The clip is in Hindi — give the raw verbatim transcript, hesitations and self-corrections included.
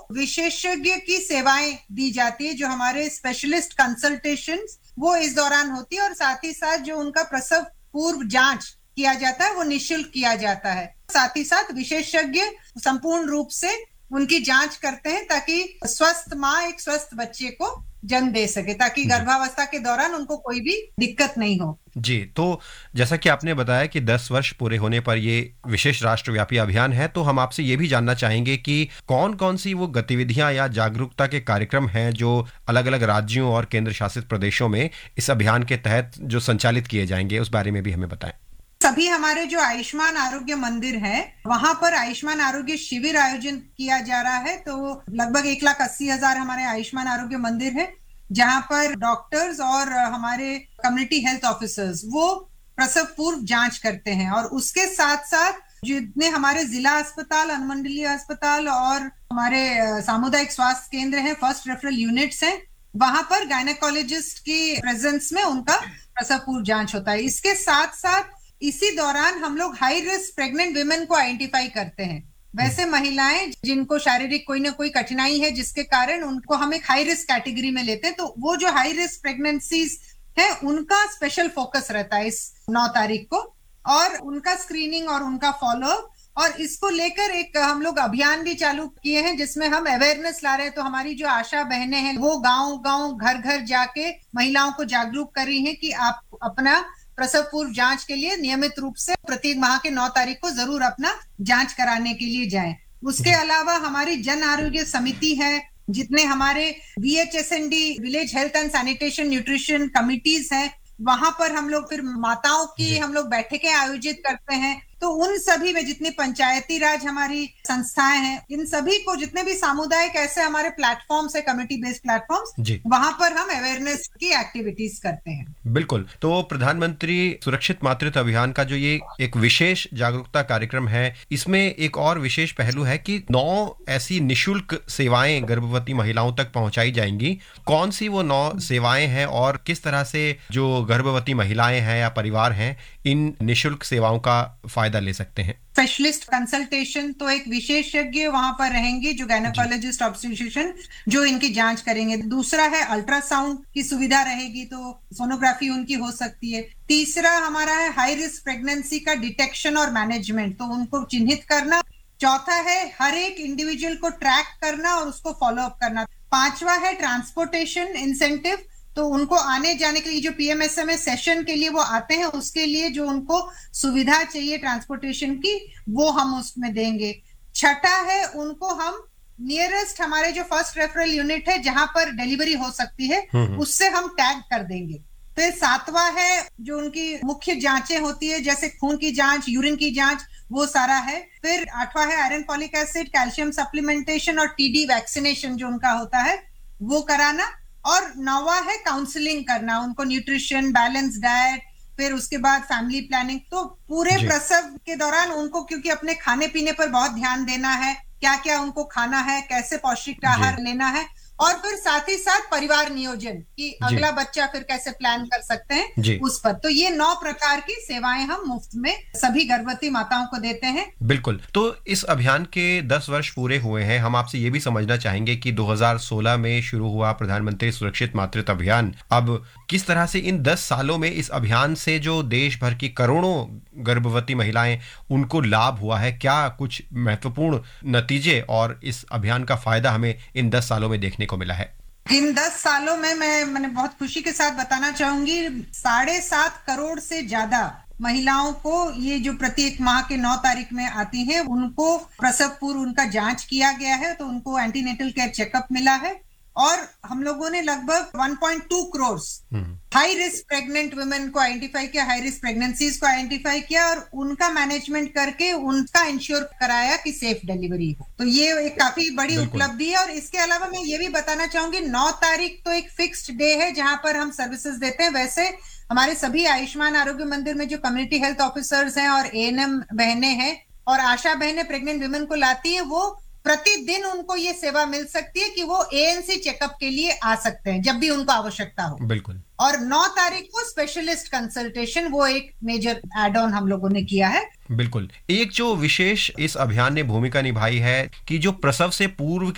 विशेषज्ञ की सेवाएं दी जाती है, जो हमारे स्पेशलिस्ट कंसल्टेशन वो इस दौरान होती है, और साथ ही साथ जो उनका प्रसव पूर्व जांच किया जाता है वो निःशुल्क किया जाता है। साथ ही साथ विशेषज्ञ संपूर्ण रूप से उनकी जांच करते हैं ताकि स्वस्थ माँ एक स्वस्थ बच्चे को जन्म दे सके, ताकि गर्भावस्था के दौरान उनको कोई भी दिक्कत नहीं हो। जी, तो जैसा कि आपने बताया कि दस वर्ष पूरे होने पर ये विशेष राष्ट्रव्यापी अभियान है, तो हम आपसे ये भी जानना चाहेंगे कि कौन कौन सी वो गतिविधियां या जागरूकता के कार्यक्रम हैं जो अलग अलग राज्यों और केंद्र शासित प्रदेशों में इस अभियान के तहत जो संचालित किए जाएंगे, उस बारे में भी हमें बताएं। सभी हमारे जो आयुष्मान आरोग्य मंदिर है वहां पर आयुष्मान आरोग्य शिविर आयोजन किया जा रहा है। तो लगभग एक लाख अस्सी हजार हमारे आयुष्मान आरोग्य मंदिर है, जहां पर डॉक्टर्स और हमारे कम्युनिटी हेल्थ ऑफिसर्स वो प्रसव पूर्व जांच करते हैं। और उसके साथ साथ जितने हमारे जिला अस्पताल, अनुमंडलीय अस्पताल और हमारे सामुदायिक स्वास्थ्य केंद्र हैं, फर्स्ट रेफरल यूनिट्स हैं, वहां पर गायनेकोलॉजिस्ट की प्रेजेंस में उनका प्रसव पूर्व जांच होता है। इसके साथ साथ इसी दौरान हम लोग हाई रिस्क प्रेग्नेंट विमेन को आइडेंटिफाई करते हैं। वैसे महिलाएं जिनको शारीरिक कोई ना कोई कठिनाई है जिसके कारण उनको हम एक हाई रिस्क कैटेगरी में लेते हैं, तो वो जो हाई रिस्क प्रेगनेंसीज है उनका स्पेशल फोकस रहता है इस नौ तारीख को, और उनका स्क्रीनिंग और उनका फॉलो। और इसको लेकर एक हम लोग अभियान भी चालू किए हैं जिसमें हम अवेयरनेस ला रहे हैं। तो हमारी जो आशा बहनें हैं वो गांव गांव घर घर जाके महिलाओं को जागरूक कर रही हैं कि आप अपना प्रसव पूर्व जांच के लिए नियमित रूप से प्रत्येक माह के नौ तारीख को जरूर अपना जांच कराने के लिए जाएं। उसके अलावा हमारी जन आरोग्य समिति है, जितने हमारे V H S N D village health and sanitation nutrition committees हैं, वहां पर हम लोग फिर माताओं की हम लोग बैठकें आयोजित करते हैं। तो उन सभी में जितनी पंचायती राज हमारी संस्थाएं हैं, इन सभी को जितने भी सामुदायिक ऐसे हमारे प्लेटफॉर्म्स है, कम्युनिटी बेस्ड प्लेटफॉर्म्स, वहां पर हम अवेयरनेस की एक्टिविटीज करते हैं। बिल्कुल। तो प्रधानमंत्री सुरक्षित मातृत्व अभियान का जो ये एक विशेष जागरूकता कार्यक्रम है, इसमें एक और विशेष पहलू है कि नौ ऐसी निःशुल्क सेवाएं गर्भवती महिलाओं तक पहुंचाई जाएंगी। कौन सी वो नौ सेवाएं हैं और किस तरह से जो गर्भवती महिलाएं हैं या परिवार हैं इन निःशुल्क सेवाओं का फायदा ले सकते हैं? स्पेशलिस्ट कंसल्टेशन, तो एक विशेषज्ञ वहां पर रहेंगे जो गायनेकोलॉजिस्ट ऑब्स्टेट्रिशियन जो इनकी जांच करेंगे। दूसरा है अल्ट्रासाउंड की सुविधा रहेगी, तो सोनोग्राफी उनकी हो सकती है। तीसरा हमारा है हाई रिस्क प्रेगनेंसी का डिटेक्शन और मैनेजमेंट, तो उनको चिन्हित करना। चौथा है हर एक इंडिविजुअल को ट्रैक करना और उसको फॉलो अप करना। पांचवा है ट्रांसपोर्टेशन इंसेंटिव, तो उनको आने जाने के लिए जो पीएमएसएमए सेशन के लिए वो आते हैं उसके लिए जो उनको सुविधा चाहिए ट्रांसपोर्टेशन की वो हम उसमें देंगे। छठा है उनको हम नियरेस्ट हमारे जो फर्स्ट रेफरल यूनिट है जहां पर डिलीवरी हो सकती है उससे हम टैग कर देंगे। फिर सातवां है जो उनकी मुख्य जांचें होती है जैसे खून की जांच, यूरिन की जांच, वो सारा है। फिर आठवां है iron folic acid, calcium supplementation और टीडी वैक्सीनेशन जो उनका होता है वो कराना। और नौवा है काउंसलिंग करना, उनको न्यूट्रिशन, बैलेंस डाइट, फिर उसके बाद फैमिली प्लानिंग। तो पूरे प्रसव के दौरान उनको क्योंकि अपने खाने पीने पर बहुत ध्यान देना है, क्या क्या उनको खाना है, कैसे पौष्टिक आहार लेना है, और फिर साथ ही साथ परिवार नियोजन कि अगला बच्चा फिर कैसे प्लान कर सकते हैं उस पर। तो ये नौ प्रकार की सेवाएं हम मुफ्त में सभी गर्भवती माताओं को देते हैं। बिल्कुल। तो इस अभियान के दस वर्ष पूरे हुए हैं, हम आपसे ये भी समझना चाहेंगे कि दो हज़ार सोलह में शुरू हुआ प्रधानमंत्री सुरक्षित मातृत्व अभियान, अब किस तरह से इन दस सालों में इस अभियान से जो देश भर की करोड़ों गर्भवती महिलाएं उनको लाभ हुआ है, क्या कुछ महत्वपूर्ण नतीजे और इस अभियान का फायदा हमें इन दस सालों में देखने को मिला है? इन दस सालों में मैं मैंने बहुत खुशी के साथ बताना चाहूंगी, साढ़े सात करोड़ से ज्यादा महिलाओं को ये जो प्रत्येक माह के नौ तारीख में आती हैं उनको प्रसव पूर्व उनका जांच किया गया है, तो उनको एंटीनेटल केयर चेकअप मिला है। और हम लोगों ने लगभग one point two crore high risk pregnant women को आइडेंटिफाई किया, हाई रिस्क प्रेगनेंसीज को आइडेंटिफाई किया और उनका मैनेजमेंट करके उनका इंश्योर कराया कि सेफ डिलीवरी हो। तो ये एक काफी बड़ी उपलब्धि है। और इसके अलावा मैं ये भी बताना चाहूंगी, नौ तारीख तो एक फिक्स्ड डे है जहां पर हम सर्विसेज देते हैं। वैसे हमारे सभी आयुष्मान आरोग्य मंदिर में जो कम्युनिटी हेल्थ ऑफिसर्स हैं और एएनएम बहनें हैं और आशा बहनें प्रेग्नेंट वुमेन को लाती है, वो प्रतिदिन उनको ये सेवा मिल सकती है कि वो एएनसी चेकअप के लिए आ सकते हैं जब भी उनको आवश्यकता हो। बिल्कुल। और नौ तारीख को स्पेशलिस्ट कंसल्टेशन, वो एक मेजर एड ऑन हम लोगों ने किया है। बिल्कुल। एक जो विशेष इस अभियान ने भूमिका निभाई है कि जो प्रसव से पूर्व